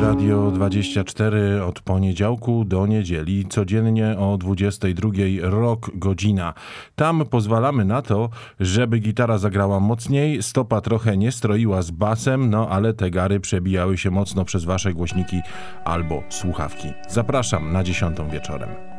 Radio 24 od poniedziałku do niedzieli, codziennie o 22 rok godzina. Tam pozwalamy na to, żeby gitara zagrała mocniej, stopa trochę nie stroiła z basem, no ale te gary przebijały się mocno przez wasze głośniki albo słuchawki. Zapraszam na 10 wieczorem.